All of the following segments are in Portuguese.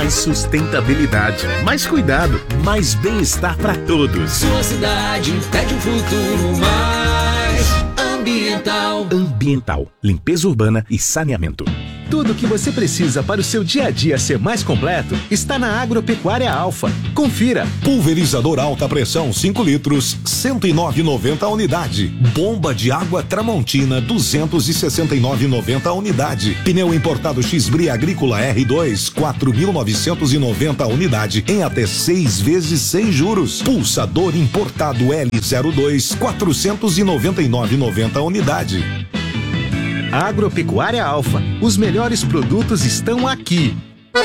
Mais sustentabilidade, mais cuidado, mais bem-estar para todos. Sua cidade pede um futuro mais ambiental. Ambiental, limpeza urbana e saneamento. Tudo o que você precisa para o seu dia a dia ser mais completo está na Agropecuária Alfa. Confira. Pulverizador alta pressão 5 litros, R$ 109,90 a unidade. Bomba de água Tramontina, R$ 269,90 a unidade. Pneu importado X-Bri Agrícola R2, R$ 4.990 a unidade, em até 6 vezes sem juros. Pulsador importado L02, R$ 499,90 a unidade. Agropecuária Alfa. Os melhores produtos estão aqui.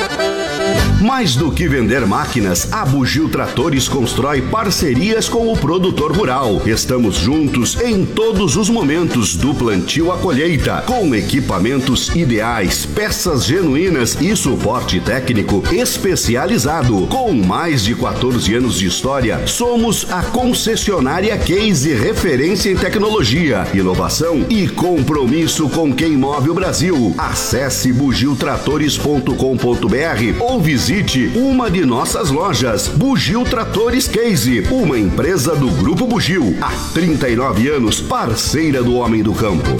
Mais do que vender máquinas, a Bugio Tratores constrói parcerias com o produtor rural. Estamos juntos em todos os momentos, do plantio à colheita, com equipamentos ideais, peças genuínas e suporte técnico especializado. Com mais de 14 anos de história, somos a concessionária Case, referência em tecnologia, inovação e compromisso com quem move o Brasil. Acesse bugiotratores.com.br ou visite uma de nossas lojas. Bugio Tratores Case, uma empresa do Grupo Bugio, há 39 anos, parceira do homem do campo.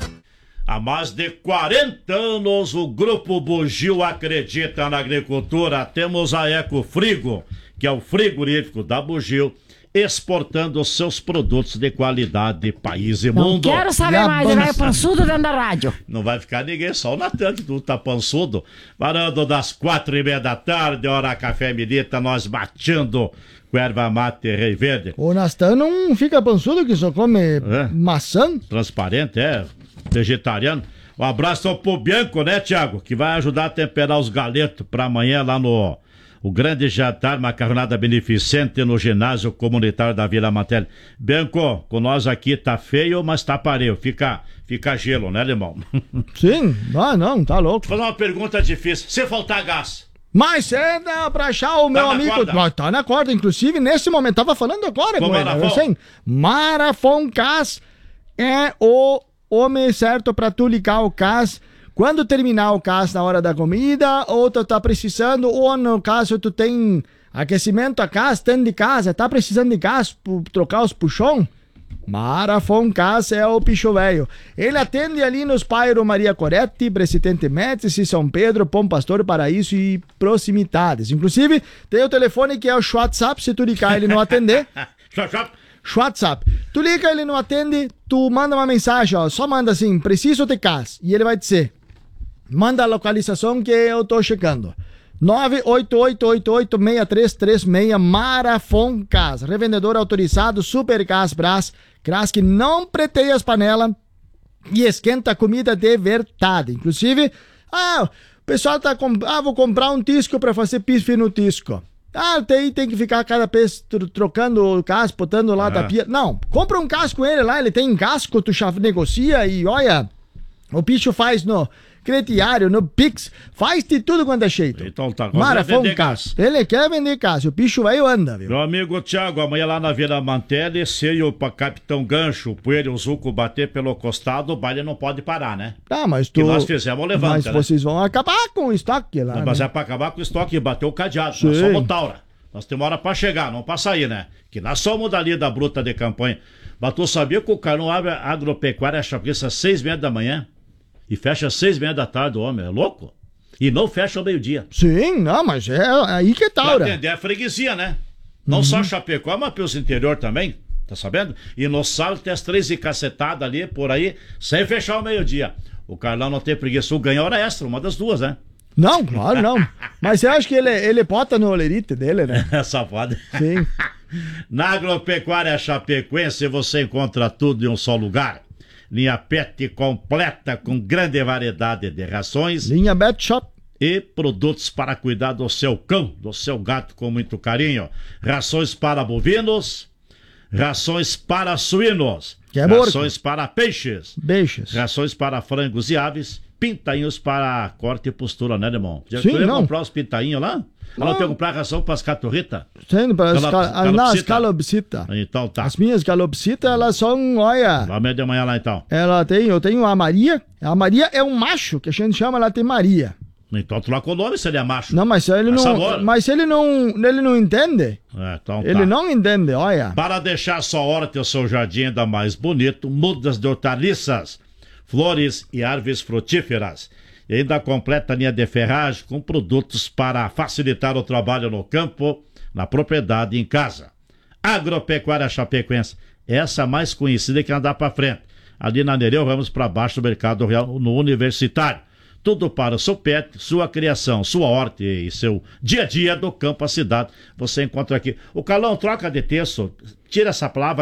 Há mais de 40 anos o Grupo Bugio acredita na agricultura. Temos a Ecofrigo, que é o frigorífico da Bugio, exportando seus produtos de qualidade, país e mundo. Não quero saber mais, vai pançudo dentro da rádio. Não vai ficar ninguém, só o Natan que tu tá pançudo. Varando das 4:30 da tarde, hora café milita, nós batendo com erva mate rei verde. O Natan não fica pançudo, que só come maçã. Transparente, vegetariano. Um abraço pro Bianco, né, Thiago? Que vai ajudar a temperar os galetos pra amanhã lá no... O grande jantar, macarronada beneficente no ginásio comunitário da Vila Mantelli. Bianco, com nós aqui tá feio, mas tá pareu. Fica gelo, né, Limão? Sim, não, tá louco. Vou fazer uma pergunta difícil. Se faltar gás? Mas dá pra achar o meu amigo. Tá na corda, inclusive, nesse momento. Tava falando agora com ele. Assim, Marafon Cas é o homem certo pra tu ligar o Cas. Quando terminar o gás na hora da comida, ou tu tá precisando, ou no caso tu tem aquecimento a casa, dentro de casa, tá precisando de gás pra trocar os puxão? Marafon Gás é o bicho velho. Ele atende ali nos bairros Maria Coretti, Presidente Médici, São Pedro, Bom Pastor, Paraíso e proximidades. Inclusive, tem o telefone que é o WhatsApp, se tu ligar ele não atender. WhatsApp. Tu liga, ele não atende, tu manda uma mensagem, ó, só manda assim, preciso de gás, e ele vai dizer, manda a localização que eu tô checando. 988886336 Marafon Gás, revendedor autorizado, Super Gás Brás, gás que não preteia as panelas e esquenta a comida de verdade. Inclusive, o pessoal tá vou comprar um disco para fazer pife no disco. Tem que ficar cada vez trocando o gás, botando lá da pia. Não, compra um gás com ele lá, ele tem casco, tu já negocia e olha, o bicho faz no crediário, no Pix, faz de tudo quanto é jeito. Então tá, Marafon Gás. Ele quer vender gás, o bicho vai e anda, viu? Meu amigo Thiago, amanhã lá na Vila Mantelli, se o Capitão Gancho, o Poeira e o Zuco bater pelo costado, o baile não pode parar, né? Mas que nós fizemos o levanta, mas vocês vão acabar com o estoque lá, mas né? é pra acabar com o estoque, bater o cadeado, nós somos Taura. Nós temos hora pra chegar, não pra sair, né? Que nós somos dali da bruta de campanha. Mas tu sabia que o cara não abre a agropecuária Chapecoense às 6:30 da manhã? E fecha às 6:30 da tarde, o homem, é louco? E não fecha ao meio-dia. Sim, não, mas é aí que tá, pra atender a freguesia, né? Não só Chapecó, mas pelos interior também, tá sabendo? E no sábado tem as 3 e cacetada ali, por aí, sem fechar ao meio-dia. O Carlão não tem preguiça, o ganha hora extra, uma das duas, né? Não, claro não. Mas eu acho que ele bota no olerite dele, né? Safado. Sim. Na Agropecuária Chapecoense você encontra tudo em um só lugar. Linha Pet completa com grande variedade de rações. Linha Pet Shop. E produtos para cuidar do seu cão, do seu gato com muito carinho. Rações para bovinos, rações para suínos, rações para peixes, rações para frangos e aves, pintainhos para corte e postura, né, irmão? Já queria comprar os pintainhos lá? Ela tem que comprar ração para as caturritas? Sim, para as calopsitas. Então tá. As minhas calopsitas, elas são, olha... Lá meia de manhã lá então. Eu tenho a Maria. A Maria é um macho, que a gente chama, ela tem Maria. Então troca o nome se ele é macho. Não, mas ele não. Mas ele não entende. Então ele não entende, olha. Para deixar sua horta e o seu jardim ainda mais bonito, mudas de hortaliças, flores e árvores frutíferas. E ainda completa a linha de ferragem com produtos para facilitar o trabalho no campo, na propriedade e em casa. Agropecuária Chapecoense, essa mais conhecida que andar para frente. Ali na Nereu Ramos para baixo do Mercado Real, no Universitário. Tudo para o seu pet, sua criação, sua horta e seu dia a dia do campo à cidade. Você encontra aqui. O Calão, troca de texto, tira essa palavra